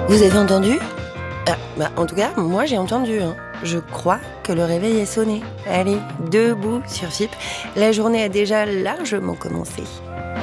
Vous avez entendu? En tout cas, moi j'ai entendu. Je crois que le réveil est sonné. Allez, debout sur FIP. La journée a déjà largement commencé.